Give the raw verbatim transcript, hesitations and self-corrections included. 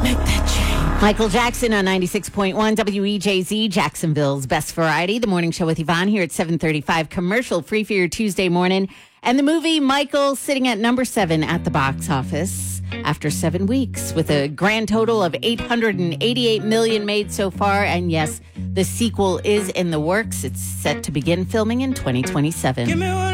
Make that change. Michael Jackson on ninety-six point one W E J Z, Jacksonville's Best Variety. The Morning Show with Yvonne here at seven thirty-five. Commercial free for your Tuesday morning. And the movie Michael sitting at number seven at the box office after seven weeks with a grand total of eight hundred eighty-eight million made so far. And yes, the sequel is in the works. It's set to begin filming in twenty twenty-seven. Give me one